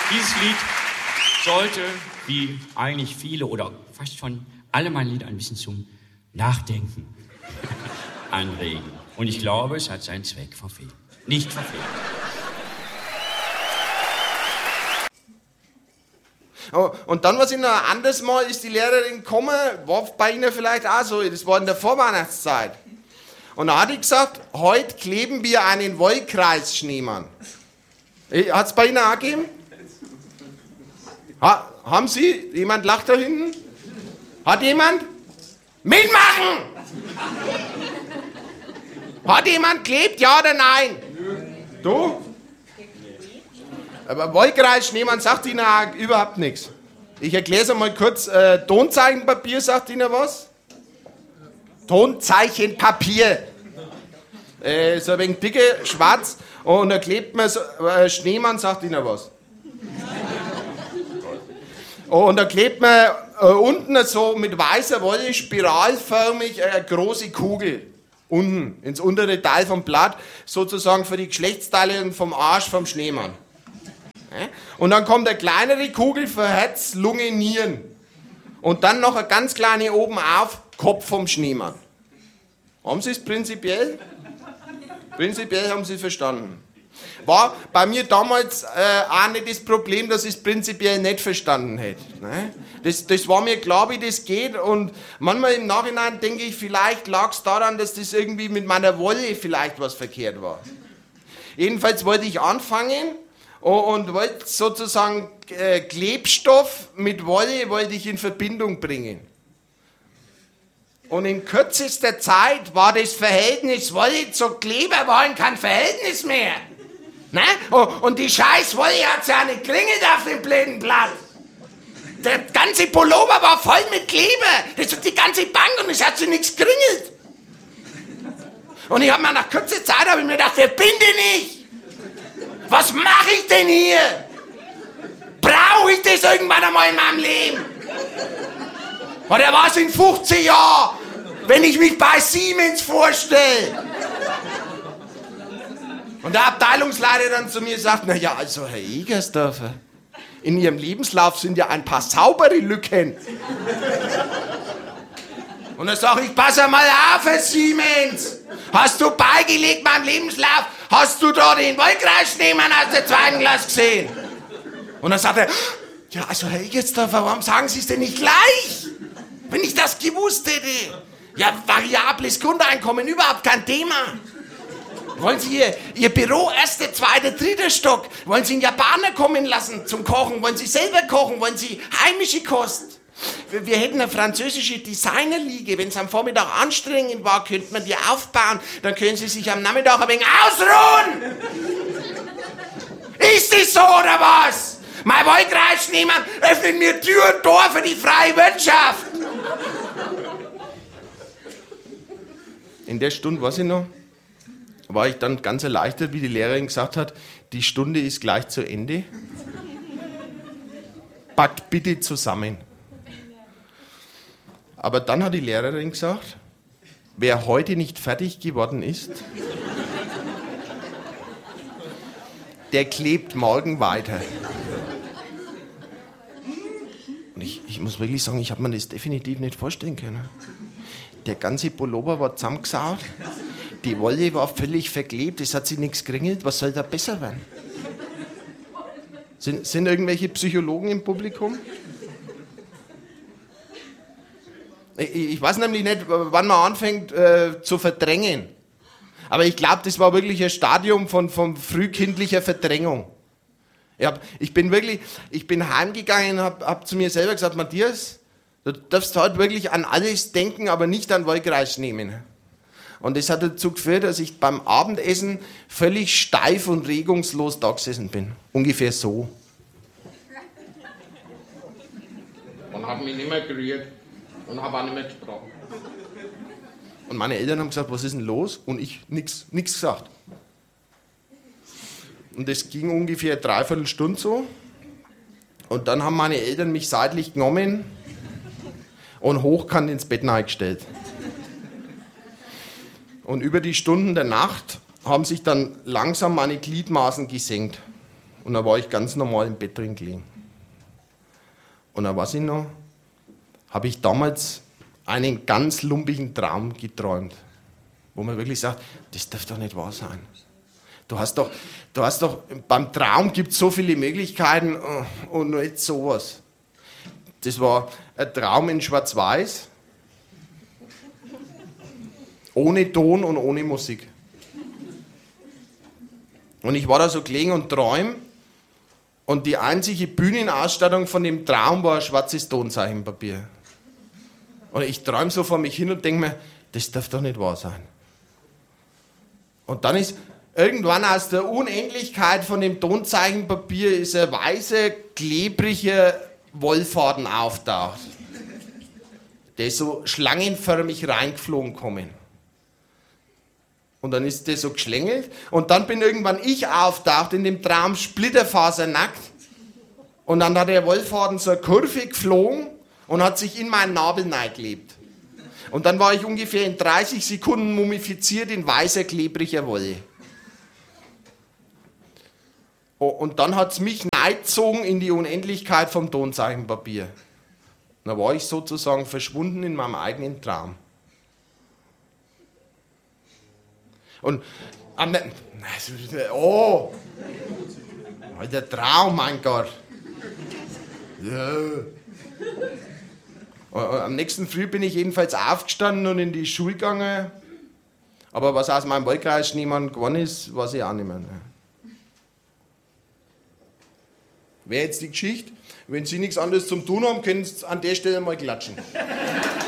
Dieses Lied sollte, wie eigentlich viele oder fast schon alle meine Lieder, ein bisschen zum Nachdenken anregen. Und ich glaube, es hat seinen Zweck verfehlt. Nicht verfehlt. Oh, und dann, was ich noch ein anderes Mal, ist die Lehrerin gekommen, war bei Ihnen vielleicht auch so, das war in der Vorweihnachtszeit. Und da hat die gesagt, heute kleben wir einen Wollkreisschneemann. Hat es bei Ihnen auch gegeben? Haben Sie? Jemand lacht da hinten? Hat jemand? Mitmachen! Hat jemand klebt, ja oder nein? Du? Aber Wollkreisschneemann sagt Ihnen auch überhaupt nichts. Ich erkläre es einmal kurz. Tonzeichenpapier sagt Ihnen was? Tonzeichenpapier. So ein wenig dicke, schwarz. Und da klebt man so, Schneemann sagt Ihnen was. Und da klebt man unten so mit weißer Wolle spiralförmig eine große Kugel. Unten, ins untere Teil vom Blatt, sozusagen für die Geschlechtsteile vom Arsch vom Schneemann. Und dann kommt eine kleinere Kugel für Herz, Lunge, Nieren. Und dann noch eine ganz kleine oben auf, Kopf vom Schneemann. Haben Sie es prinzipiell? Prinzipiell haben Sie es verstanden. War bei mir damals auch nicht das Problem, dass ich es prinzipiell nicht verstanden hätte. Ne? Das war mir klar, wie das geht. Und manchmal im Nachhinein denke ich, vielleicht lag es daran, dass das irgendwie mit meiner Wolle vielleicht was verkehrt war. Jedenfalls wollte ich anfangen und wollte sozusagen Klebstoff mit Wolle wollte ich in Verbindung bringen. Und in kürzester Zeit war das Verhältnis Wolle zu Kleber war kein Verhältnis mehr. Ne? Und die scheiß Wolle hat ja nicht geringelt auf dem blöden Blatt. Der ganze Pullover war voll mit Kleber. Das ist die ganze Bank und es hat sich nichts geringelt. Und ich habe mir nach kurzer Zeit mir gedacht, wer bin denn ich? Was mache ich denn hier? Brauche ich das irgendwann einmal in meinem Leben? Oder was in 50 Jahren, wenn ich mich bei Siemens vorstelle? Und der Abteilungsleiter dann zu mir sagt, na ja, also Herr Egersdorfer, in Ihrem Lebenslauf sind ja ein paar saubere Lücken. Und dann sage ich, pass mal auf, Herr Siemens. Hast du beigelegt meinem Lebenslauf, hast du da den Wollkreisschneemann aus der 2. Klasse gesehen? Und dann sagt er, ja, also Herr Egersdorfer, warum sagen Sie es denn nicht gleich? Wenn ich das gewusst hätte. Ja, variables Grundeinkommen, überhaupt kein Thema. Wollen Sie Ihr Büro, 1., 2., 3. Stock? Wollen Sie einen Japaner kommen lassen zum Kochen? Wollen Sie selber kochen? Wollen Sie heimische Kost? Wir hätten eine französische Designerliege. Wenn es am Vormittag anstrengend war, könnte man die aufbauen. Dann können Sie sich am Nachmittag ein wenig ausruhen. Ist das so oder was? Mein Wollkreisschneemann öffnet mir Tür und Tor für die freie Wirtschaft. In der Stunde, weiß ich noch, war ich dann ganz erleichtert, wie die Lehrerin gesagt hat, die Stunde ist gleich zu Ende. Packt bitte zusammen. Aber dann hat die Lehrerin gesagt, wer heute nicht fertig geworden ist, der klebt morgen weiter. Und ich muss wirklich sagen, ich habe mir das definitiv nicht vorstellen können. Der ganze Pullover war zusammengesaut, die Wolle war völlig verklebt, es hat sich nichts geringelt, was soll da besser werden? Sind irgendwelche Psychologen im Publikum? Ich weiß nämlich nicht, wann man anfängt zu verdrängen. Aber ich glaube, das war wirklich ein Stadium von frühkindlicher Verdrängung. Ich bin heimgegangen und hab zu mir selber gesagt, Matthias, du darfst heute wirklich an alles denken, aber nicht an Wollkreisschneemann. Und das hat dazu geführt, dass ich beim Abendessen völlig steif und regungslos da gesessen bin. Ungefähr so. Und habe mich nicht mehr gerührt und habe auch nicht mehr gesprochen. Und meine Eltern haben gesagt, was ist denn los? Und ich nichts gesagt. Und das ging ungefähr 3/4 Stunde so. Und dann haben meine Eltern mich seitlich genommen und hochkant ins Bett eingestellt. Und über die Stunden der Nacht haben sich dann langsam meine Gliedmaßen gesenkt. Und da war ich ganz normal im Bett drin gelegen. Und da weiß ich noch, habe ich damals einen ganz lumpigen Traum geträumt, wo man wirklich sagt, das darf doch nicht wahr sein. Du hast doch, beim Traum gibt es so viele Möglichkeiten und nicht sowas. Das war ein Traum in Schwarz-Weiß, ohne Ton und ohne Musik. Und ich war da so gelegen und träum und die einzige Bühnenausstattung von dem Traum war ein schwarzes Tonzeichenpapier. Und ich träume so vor mich hin und denke mir, das darf doch nicht wahr sein. Und dann ist irgendwann aus der Unendlichkeit von dem Tonzeichenpapier ist ein weißer, klebriger Wollfaden auftaucht. Der ist so schlangenförmig reingeflogen kommen. Und dann ist der so geschlängelt und dann bin irgendwann ich auftaucht in dem Traum splitterfasernackt und dann hat der Wollfaden so eine Kurve geflogen und hat sich in meinen Nabel reingeklebt. Und dann war ich ungefähr in 30 Sekunden mumifiziert in weißer, klebriger Wolle. Und dann hat es mich reingezogen in die Unendlichkeit vom Tonzeichenpapier. Da war ich sozusagen verschwunden in meinem eigenen Traum. Und der Traum, mein Gott. Ja. Am nächsten Früh bin ich jedenfalls aufgestanden und in die Schule gegangen. Aber was aus meinem Wahlkreis niemand geworden ist, weiß ich auch nicht mehr. Wäre jetzt die Geschichte. Wenn Sie nichts anderes zum tun haben, können Sie an der Stelle mal klatschen.